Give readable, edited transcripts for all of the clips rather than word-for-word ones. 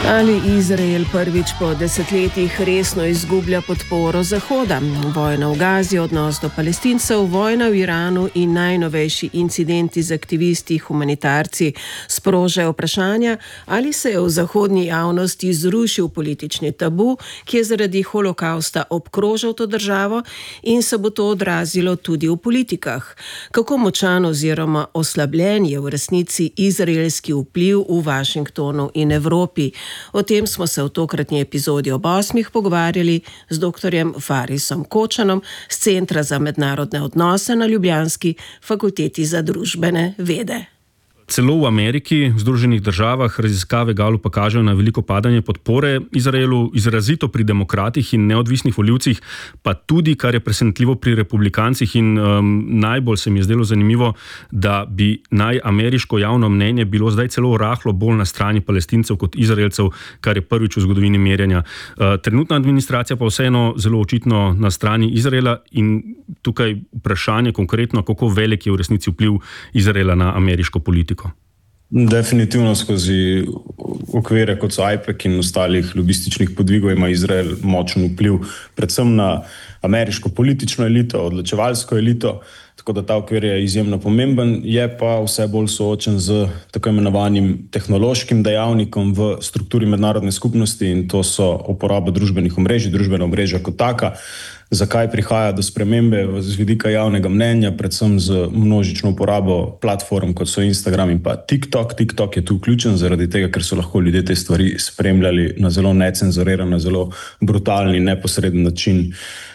Ali Izrael prvič po desetletjih resno izgublja podporo Zahoda? Vojna v Gazi, odnos do Palestincev, vojna v Iranu in najnovejši incidenti z aktivisti, humanitarci sprožajo vprašanja, ali se je v zahodni javnosti zrušil politični tabu, ki je zaradi holokausta obkrožal to državo, in se bo to odrazilo tudi v politikah. Kako močan oziroma oslabljen je v resnici izraelski vpliv v Washingtonu in Evropi? O tem smo se v tokratni epizodi ob 8 pogovarjali z dr. Farisom Kočanom z Centra za mednarodne odnose na ljubljanski fakulteti za družbene vede. Celo v Ameriki, v Združenih državah, raziskave Galupa kažejo na veliko padanje podpore Izraelu, izrazito pri demokratih in neodvisnih volivcih, pa tudi, kar je presenetljivo, pri republikancih. In najbolj se mi je zdelo zanimivo, da bi naj ameriško javno mnenje bilo zdaj celo rahlo bolj na strani Palestincev kot Izraelcev, kar je prvič v zgodovini merjenja. Trenutna administracija pa vseeno zelo očitno na strani Izraela in tukaj vprašanje konkretno, kako velik je v resnici vpliv Izraela na ameriško politiko. Definitivno skozi okvire kot so AIPAC in ostalih lobističnih podvigov ima Izrael močen vpliv predvsem na ameriško politično elito, odločevalsko elito, tako da ta okvir je izjemno pomemben, je pa vse bolj soočen z tako imenovanim tehnološkim dejavnikom v strukturi mednarodne skupnosti, in to so uporaba družbenih omrežij, družbena omrežja kot taka. Zakaj prihaja do spremembe z vidika javnega mnenja, predvsem z množično uporabo platform, kot so Instagram in pa TikTok. TikTok je tu vključen zaradi tega, ker so lahko ljudje te stvari spremljali na zelo necenzuriran, na zelo brutalni, neposreden način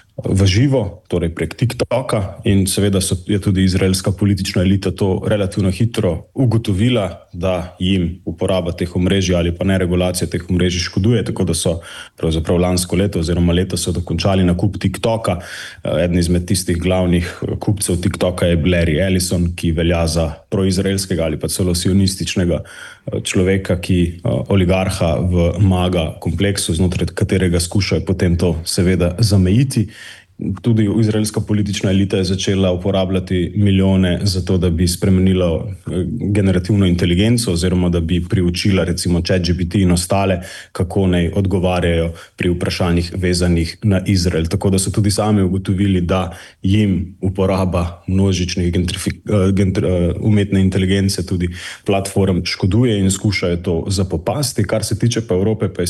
v živo, torej prek TikToka, in seveda je tudi izraelska politična elita to relativno hitro ugotovila, da jim uporaba teh omrežij ali pa neregulacija teh omrežij škoduje, tako da so pravzaprav lansko leto oziroma leto so dokončali nakup TikToka. Eden izmed tistih glavnih kupcev TikToka je Larry Ellison, ki velja za proizraelskega ali pa celo sionističnega človeka, ki oligarha v MAGA kompleksu, znotraj katerega skušajo potem to seveda zamejiti. Tudi izraelska politična elita je začela uporabljati milijone za to, da bi spremenila generativno inteligenco oziroma da bi priučila recimo ChatGPT in ostale, kako naj odgovarjajo pri vprašanjih vezanih na Izrael. Tako da so tudi sami ugotovili, da jim uporaba množičnih umetne inteligence, tudi platform, škoduje in skušajo to zapopasti. Kar se tiče pa Evrope, pa je